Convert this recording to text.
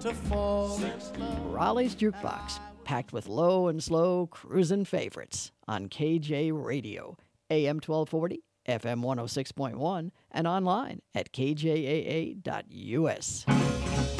to fall in love. Raleigh's Jukebox, packed with low and slow cruisin' favorites on KJ Radio, AM 1240, FM 106.1, and online at kjaa.us.